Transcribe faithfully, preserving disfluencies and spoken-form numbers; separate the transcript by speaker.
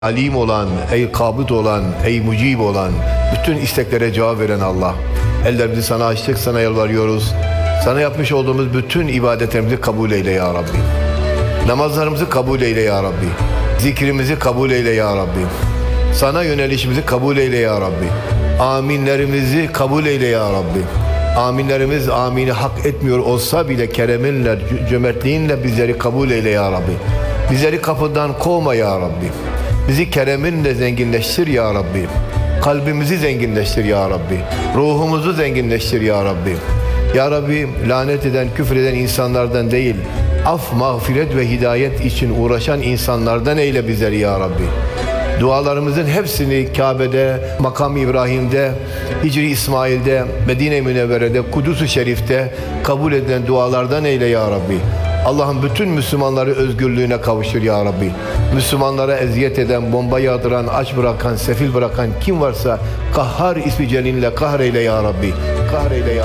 Speaker 1: Alim olan, ey kabid olan, ey mucib olan, bütün isteklere cevap veren Allah. Ellerimizi sana açtık, sana yalvarıyoruz. Sana yapmış olduğumuz bütün ibadetlerimizi kabul eyle ya Rabbi. Namazlarımızı kabul eyle ya Rabbi. Zikrimizi kabul eyle ya Rabbi. Sana yönelişimizi kabul eyle ya Rabbi. Aminlerimizi kabul eyle ya Rabbi. Aminlerimiz amini hak etmiyor olsa bile kereminle, cömertliğinle bizleri kabul eyle ya Rabbi. Bizleri kapıdan kovma ya Rabbi. Bizi kereminle zenginleştir ya Rabbi. Kalbimizi zenginleştir ya Rabbi. Ruhumuzu zenginleştir ya Rabbi. Ya Rabbi, lanet eden, küfreden insanlardan değil, af, mağfiret ve hidayet için uğraşan insanlardan eyle bizleri ya Rabbi. Dualarımızın hepsini Kabe'de, Makam İbrahim'de, Hicri İsmail'de, Medine-i Münevvere'de, Kudüs-ü Şerif'te kabul edilen dualardan eyle ya Rabbi. Allah'ın bütün Müslümanları özgürlüğüne kavuştur ya Rabbi. Müslümanlara eziyet eden, bomba yağdıran, aç bırakan, sefil bırakan kim varsa Kahhar ismi celinle kahreyle ya Rabbi. Kahreyle ya